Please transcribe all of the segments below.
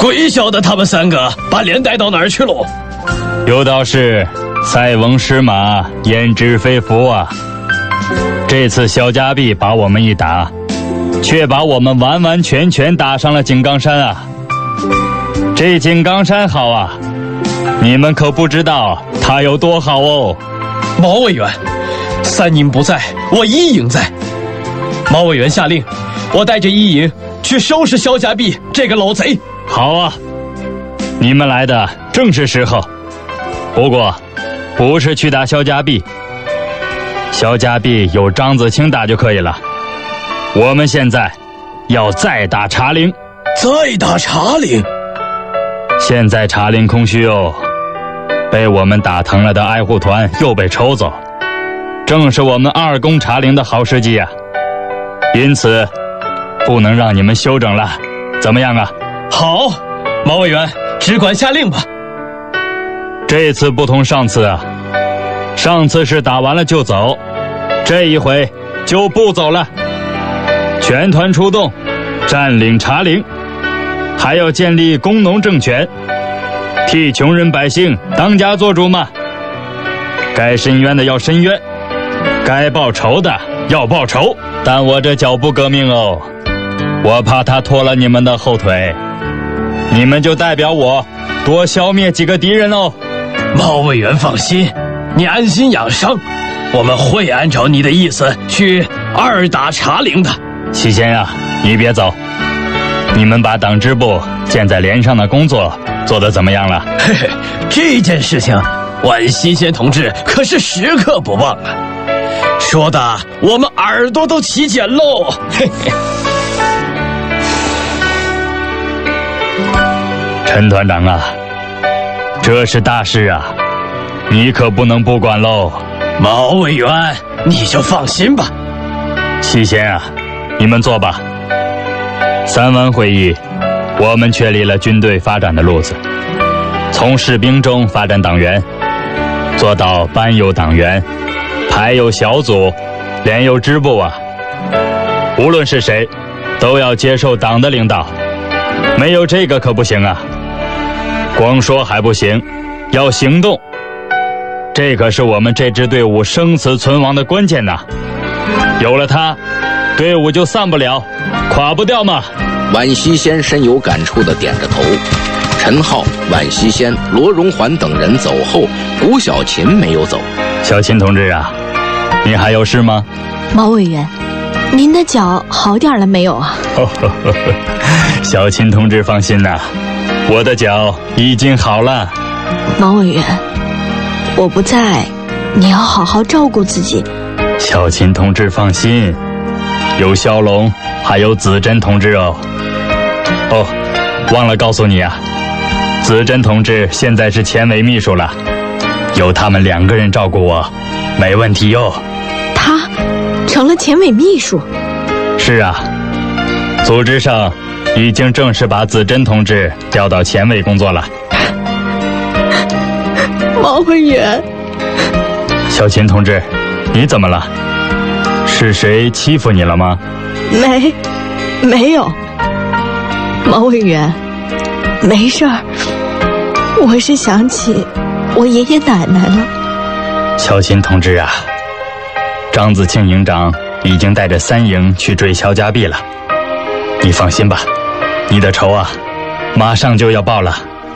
鬼晓得他们三个把脸带到哪儿去喽？ 有道是塞翁失马焉知非福啊！这次萧家壁把我们一打，却把我们完完全全打上了井冈山啊！这井冈山好啊，你们可不知道它有多好哦。 毛委员，三营不在，我一营在。毛委员下令，我带着一营去收拾萧家壁这个老贼。 好啊，你们来的正是时候。不过，不是去打萧家壁，萧家壁有张子清打就可以了。我们现在要再打茶陵。 再打茶陵？ 现在茶陵空虚哦，被我们打疼了的爱护团又被抽走，正是我们二攻茶陵的好时机啊！因此，不能让你们休整了，怎么样啊？ 好，毛委员，只管下令吧。 这次不同上次啊，上次是打完了就走，这一回就不走了，全团出动，占领茶陵，还要建立工农政权，替穷人百姓当家做主嘛。该伸冤的要伸冤，该报仇的要报仇。但我这脚步革命哦，我怕他拖了你们的后腿，你们就代表我多消灭几个敌人哦。 毛委员放心，你安心养伤，我们会按照你的意思去二打茶陵的。 西贤啊，你别走，你们把党支部建在连上的工作做得怎么样了？ 嘿嘿，这件事情宛西先同志可是时刻不忘啊，说的我们耳朵都起茧喽。嘿嘿。 陈团长啊，这是大事啊，你可不能不管喽。 毛委员，你就放心吧。 西贤啊，你们坐吧。三湾会议，我们确立了军队发展的路子，从士兵中发展党员，做到班有党员，排有小组，连有支部啊。无论是谁，都要接受党的领导，没有这个可不行啊。光说还不行，要行动，这可是我们这支队伍生死存亡的关键呐。有了它，队伍就散不了，垮不掉嘛。 宛西先深有感触地点着头。陈浩、宛西先、罗荣桓等人走后，谷小琴没有走。 小琴同志啊，你还有事吗？ 毛委员，您的脚好点了没有啊？ 小琴同志放心呐，我的脚已经好了。 毛委员，我不在，你要好好照顾自己。 小琴同志放心，有骁龙，还有子珍同志哦。哦，忘了告诉你啊，子珍同志现在是前委秘书了，有他们2个人照顾我，没问题哟。 他成了前委秘书？ 是啊，组织上已经正式把子珍同志调到前委工作了。 毛委员， 小琴同志，你怎么了？是谁欺负你了吗？ 没有。毛委员，没事儿，我是想起我爷爷奶奶了。 小琴同志啊，张子庆营长已经带着3营去追萧家壁了，你放心吧，你的仇啊，马上就要报了。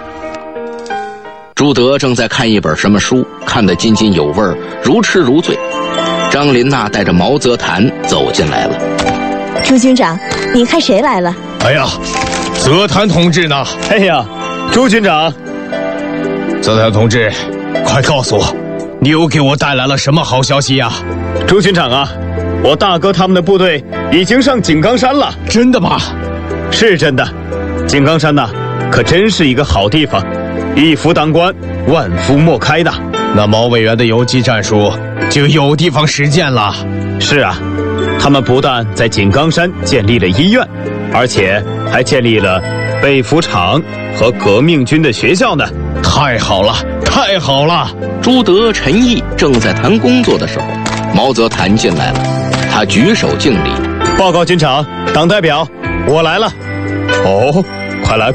朱德正在看一本什么书，看得津津有味，如痴如醉。张林娜带着毛泽谭走进来了。 朱军长，您看谁来了？ 哎呀，泽谭同志呢？ 哎呀，朱军长。 泽谭同志，快告诉我，你又给我带来了什么好消息呀？ 朱军长啊，我大哥他们的部队已经上井冈山了。 真的吗？ 是真的，井冈山呐，可真是一个好地方，一夫当关，万夫莫开的。 那毛委员的游击战术就有地方实践了。 是啊，他们不但在井冈山建立了医院，而且还建立了被服厂和革命军的学校呢。 太好了，太好了！ 朱德、陈毅正在谈工作的时候，毛泽谭进来了，他举手敬礼。 报告军长，党代表，我来了。 哦，快来